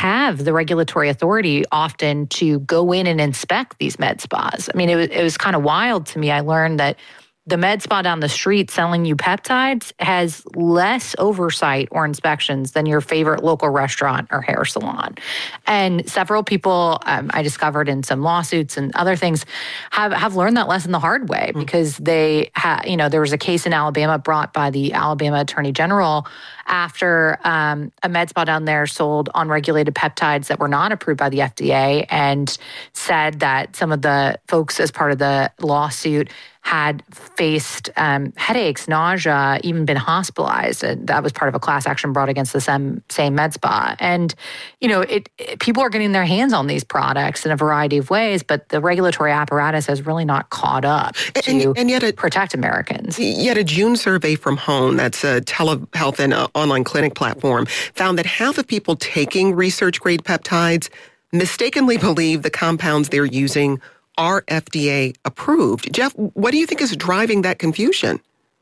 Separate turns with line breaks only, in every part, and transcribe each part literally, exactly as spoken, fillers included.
have the regulatory authority often to go in and inspect these med spas. I mean, it was, it was kind of wild to me. I learned that the med spa down the street selling you peptides has less oversight or inspections than your favorite local restaurant or hair salon. And several people um, I discovered in some lawsuits and other things have, have learned that lesson the hard way because they, ha- you know, there was a case in Alabama brought by the Alabama Attorney General after um, a med spa down there sold unregulated peptides that were not approved by the F D A and said that some of the folks as part of the lawsuit had faced um, headaches, nausea, even been hospitalized. And that was part of a class action brought against the same, same med spa. And, you know, it, it people are getting their hands on these products in a variety of ways, but the regulatory apparatus has really not caught up to
and, and yet a,
protect Americans.
Yet a June survey from Hone, that's a telehealth and uh, online clinic platform, found that half of people taking research-grade peptides mistakenly believe the compounds they're using are F D A approved. Jeff, what do you think is driving that confusion?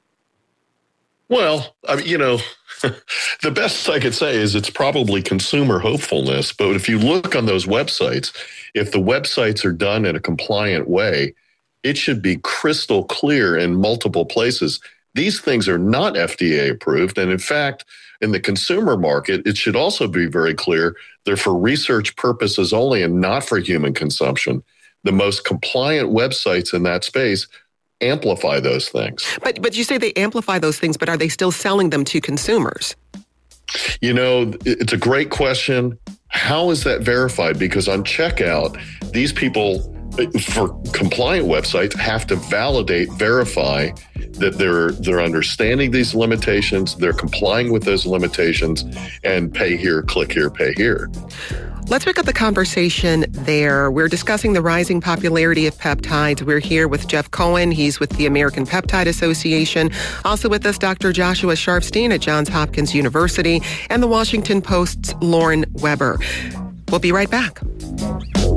Well, I mean, you know, the best I could say is it's probably consumer hopefulness. But if you look on those websites, if the websites are done in a compliant way, it should be crystal clear in multiple places. These things are not F D A approved. And in fact, in the consumer market, it should also be very clear they're for research purposes only and not for human consumption. The most compliant websites in that space amplify those things.
But but you say they amplify those things, but are they still selling them to consumers?
You know, it's a great question. How is that verified? Because on checkout, these people, for compliant websites, have to validate, verify that they're they're understanding these limitations, they're complying with those limitations, and pay here, click here, pay here.
Let's pick up the conversation there. We're discussing the rising popularity of peptides. We're here with Jeff Cohen. He's with the American Peptide Association. Also with us, Doctor Joshua Sharfstein at Johns Hopkins University and the Washington Post's Lauren Weber. We'll be right back.